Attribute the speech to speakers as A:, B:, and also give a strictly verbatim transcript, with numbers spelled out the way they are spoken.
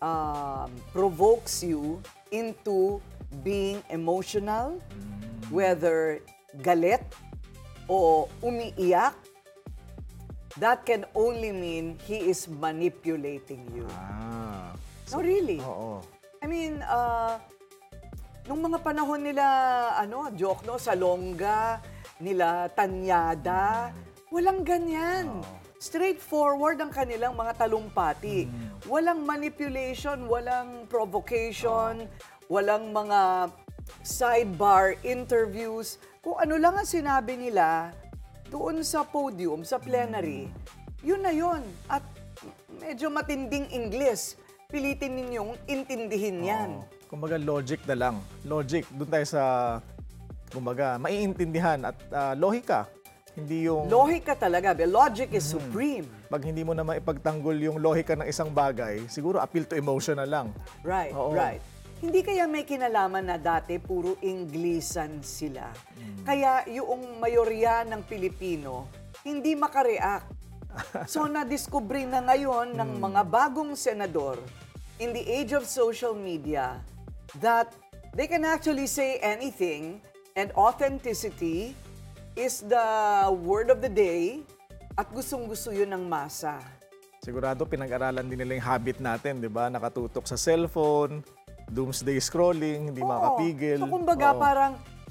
A: um, provokes you into being emotional, whether galit o umiiyak, that can only mean he is manipulating you.
B: Ah.
A: No, really.
B: Oo.
A: I mean, uh, nung mga panahon nila, ano, joke, no, Salonga, nila Tanyada, walang ganyan. Straightforward ang kanilang mga talumpati. Walang manipulation, walang provocation, walang mga sidebar interviews. Kung ano lang ang sinabi nila doon sa podium, sa plenary, yun na yun. At medyo matinding English. Pilitin ninyong intindihin yan.
B: Oo. Kumbaga logic na lang. Logic, doon tayo sa, kumbaga, maiintindihan at ah, lohika. Hindi yung,
A: Lohika talaga. The logic is supreme.
B: pag hindi mo na maipagtanggol yung lohika ng isang bagay, siguro appeal to emotion na lang.
A: Right,
B: Oo.
A: right. Hindi kaya may kinalaman na dati puro Inglisan sila. Kaya yung mayorya ng Pilipino hindi makareact. So nadiskubre na ngayon ng mga bagong senador in the age of social media that they can actually say anything and authenticity is the word of the day at gustong-gusto yun ng masa.
B: Sigurado pinag-aralan din nila yung habit natin, di ba? Nakatutok sa cellphone, doomsday scrolling, hindi
A: Oo.
B: makapigil.
A: So kumbaga
B: Oo.
A: parang